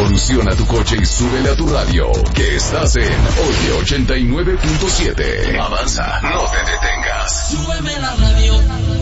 Revoluciona tu coche y súbele a tu radio, que estás en Oye 89.7. Avanza, no te detengas. Súbeme la radio.